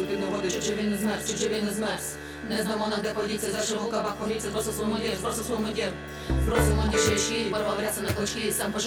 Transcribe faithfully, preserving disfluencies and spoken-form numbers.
ти не води, чи він не змерз, чи він не змерз. Не знамо нам, де подіться, за в рукавах поліція, збросив свому дір, збросив свому дір. Збросив мені ще щі, порвав ряси на клочки, сам пошов.